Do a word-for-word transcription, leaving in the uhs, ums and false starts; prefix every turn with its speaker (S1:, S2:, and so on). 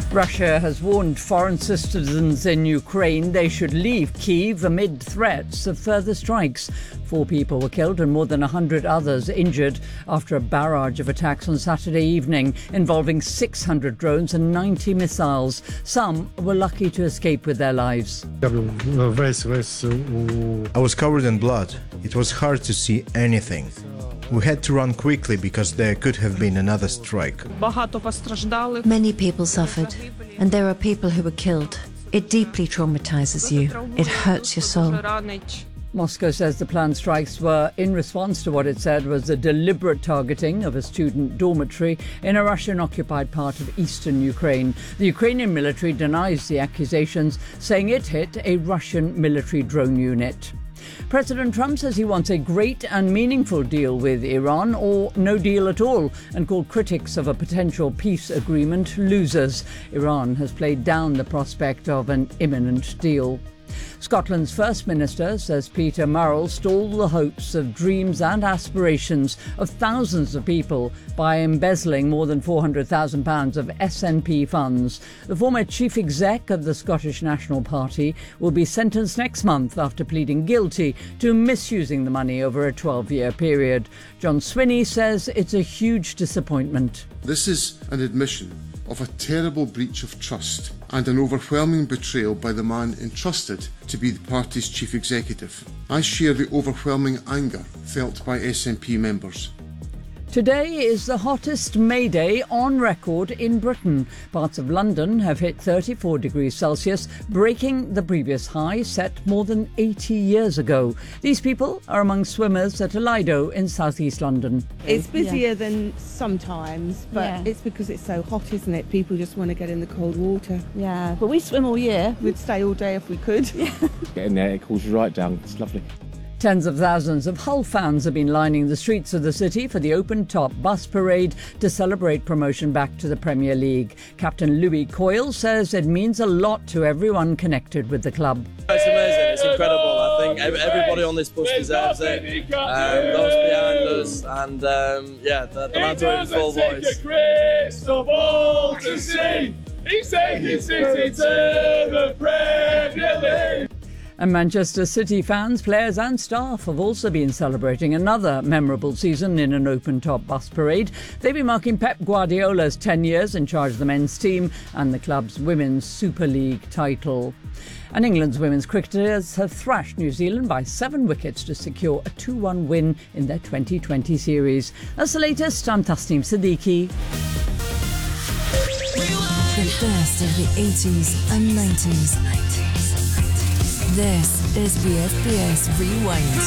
S1: Russia has warned foreign citizens in Ukraine they should leave Kyiv amid threats of further strikes. Four people were killed and more than one hundred others injured after a barrage of attacks on Saturday evening involving six hundred drones and ninety missiles. Some were lucky to escape with their lives.
S2: I was covered in blood. It was hard to see anything. We had to run quickly because there could have been another strike.
S3: Many people suffered, and there are people who were killed. It deeply traumatizes you. It hurts your soul.
S1: Moscow says the planned strikes were in response to what it said was a deliberate targeting of a student dormitory in a Russian-occupied part of eastern Ukraine. The Ukrainian military denies the accusations, saying it hit a Russian military drone unit. President Trump says he wants a great and meaningful deal with Iran or no deal at all, and called critics of a potential peace agreement losers. Iran has played down the prospect of an imminent deal. Scotland's First Minister says Peter Murrell stalled the hopes of dreams and aspirations of thousands of people by embezzling more than four hundred thousand pounds of S N P funds. The former chief exec of the Scottish National Party will be sentenced next month after pleading guilty to misusing the money over a twelve-year period. John Swinney says it's a huge disappointment.
S4: This is an admission of a terrible breach of trust and an overwhelming betrayal by the man entrusted to be the party's chief executive. I share the overwhelming anger felt by S N P members.
S1: Today is the hottest May Day on record in Britain. Parts of London have hit thirty-four degrees Celsius, breaking the previous high set more than eighty years ago. These people are among swimmers at Lido in southeast London.
S5: It's busier yeah. than sometimes, but
S6: yeah.
S5: it's because it's so hot, isn't it? People just want to get in the cold water.
S6: Yeah, but we swim all year.
S5: We'd stay all day if we could.
S6: Yeah.
S7: Getting there, it cools you right down. It's lovely.
S1: Tens of thousands of Hull fans have been lining the streets of the city for the open-top bus parade to celebrate promotion back to the Premier League. Captain Louis Coyle says it means a lot to everyone connected with the club.
S8: It's amazing, it's incredible. I think everybody on this bus deserves it. Um, those behind us, and um, yeah, the, the lads are in full voice.
S9: He's taking City to the Premier League.
S1: And Manchester City fans, players and staff have also been celebrating another memorable season in an open-top bus parade. They've been marking Pep Guardiola's ten years in charge of the men's team and the club's Women's Super League title. And England's women's cricketers have thrashed New Zealand by seven wickets to secure a two one win in their twenty twenty series. That's the latest. I'm Tasneem Siddiqui.
S10: The best of the eighties and nineties. This is B F B S Rewind.